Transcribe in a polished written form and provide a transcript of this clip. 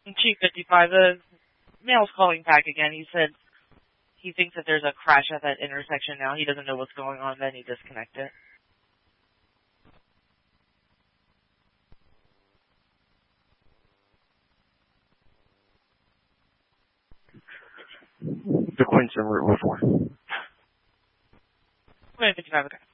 Chief 55, the male's calling back again. He said he thinks that there's a crash at that intersection now. He doesn't know what's going on, then he disconnected. The Quincy Route before. 55, okay.